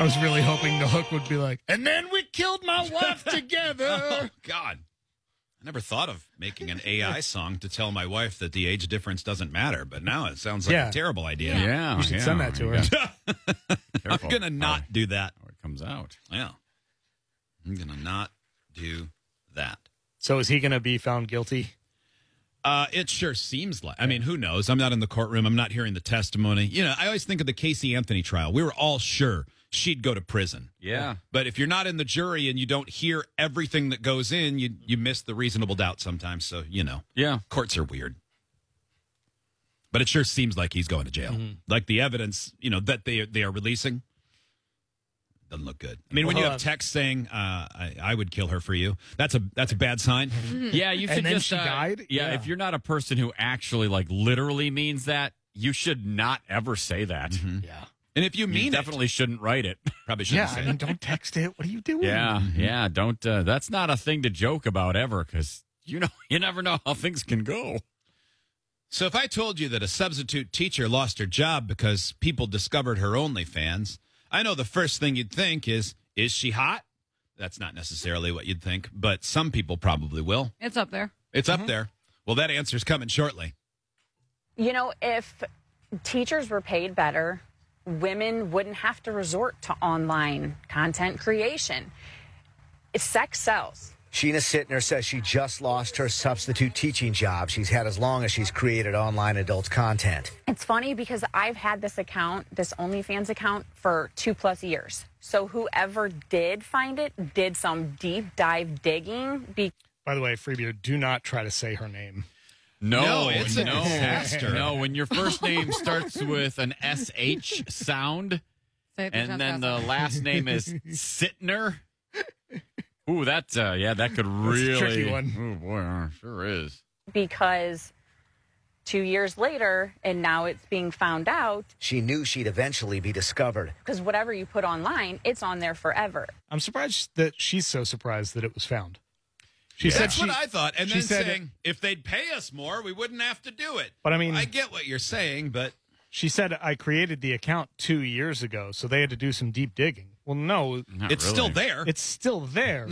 I was really hoping the hook would be like, and then we killed my wife together. Oh, God. I never thought of making an AI song to tell my wife that the age difference doesn't matter, but now it sounds like a terrible idea. Yeah. You should send that to her. I'm going to not do that. How it comes out. Yeah. I'm going to not do that. So is he going to be found guilty? It sure seems like. I mean, who knows? I'm not in the courtroom. I'm not hearing the testimony. You know, I always think of the Casey Anthony trial. We were all sure she'd go to prison. Yeah. But if you're not in the jury and you don't hear everything that goes in, you miss the reasonable doubt sometimes. So, you know. Yeah. Courts are weird. But it sure seems like he's going to jail. Mm-hmm. Like the evidence, you know, that they are releasing doesn't look good. I mean, when you have text saying, I would kill her for you, that's a bad sign. Yeah, you should And then just she died? Yeah, Yeah. if you're not a person who actually like literally means that, you should not ever say that. Yeah. And if you mean You definitely shouldn't write it. probably shouldn't Yeah, say I it. mean, don't text it. What are you doing? Yeah, don't. That's not a thing to joke about ever, because you never know how things can go. So if I told you that a substitute teacher lost her job because people discovered her OnlyFans, I know the first thing you'd think is she hot? That's not necessarily what you'd think, but some people probably will. It's up there. It's up there. Well, that answer's coming shortly. You know, if teachers were paid better, women wouldn't have to resort to online content creation. Sex sells. Sheena Sittner says she just lost her substitute teaching job she's had as long as she's created online adult content. It's funny because I've had this account, this OnlyFans account, for 2+ years. So whoever did find it did some deep dive digging. By the way, Freebeer, do not try to say her name. No, it's a disaster. No, when your first name starts with an SH sound, Say it 3 and times then the faster. last name is Sittner. Ooh, that could really a tricky one. Oh boy, sure is. because 2 years later, and now it's being found out, She knew she'd eventually be discovered. because whatever you put online, it's on there forever. I'm surprised that she's so surprised that it was found. She said That's what I thought. And she then said- saying, if they'd pay us more, we wouldn't have to do it. But I mean- I get what you're saying, but She said, I created the account 2 years ago, so they had to do some deep digging. Well, no, Not it's really. still there. it's still there.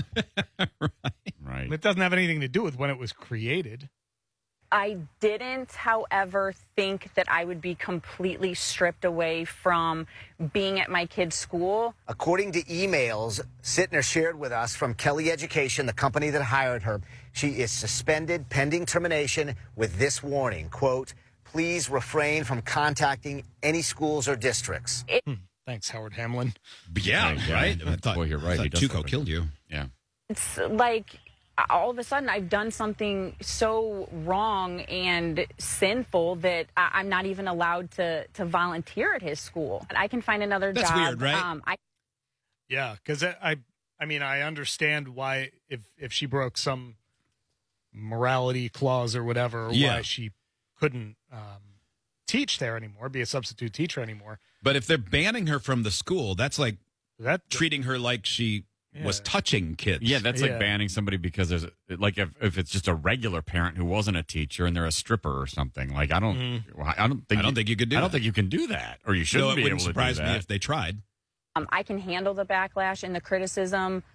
Right. It doesn't have anything to do with when it was created. I didn't, however, think that I would be completely stripped away from being at my kid's school. According to emails Sittner shared with us from Kelly Education, the company that hired her, she is suspended pending termination with this warning, quote, please refrain from contacting any schools or districts. Thanks, Howard Hamlin. yeah, Yeah, right? yeah. Boy, you're right. I He thought does Tuco something. killed you. Yeah. It's like all of a sudden I've done something so wrong and sinful that I'm not even allowed to volunteer at his school. I can find another That's job. weird, right? Yeah, because I mean, I understand why if she broke some morality clause or whatever, Yeah. why she couldn't teach there anymore, be a substitute teacher anymore. But if they're banning her from the school, that's like That treating her like she was touching kids. Yeah, that's Yeah. like banning somebody because there's like if it's just a regular parent who wasn't a teacher and they're a stripper or something. Like I don't think I don't think you could do I don't that. think you can do that, or you shouldn't No, it be able wouldn't to do surprise me that. if they tried. I can handle the backlash and the criticism